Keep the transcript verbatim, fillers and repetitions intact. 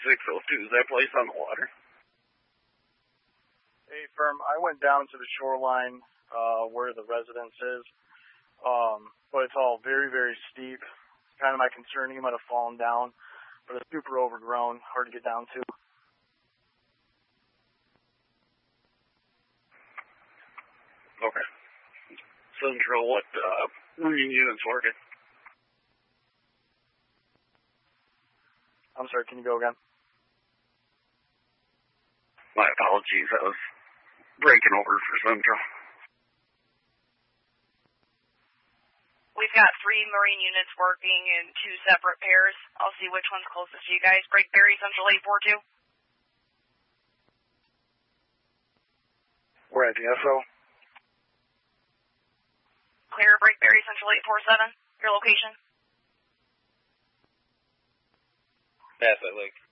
six oh two. Is that place on the water? Hey, firm, I went down to the shoreline uh, where the residence is, um, but it's all very, very steep. Kind of my concern, he might have fallen down, but it's super overgrown, hard to get down to. Okay. Central, what uh, marine units working? I'm sorry, can you go again? My apologies, I was breaking over for Central. We've got three marine units working in two separate pairs. I'll see which one's closest to you guys. Brakeberry, Central eight four two. We're at the S O. Clear, Brakeberry, Central eight four seven. Your location? Bassett Lake.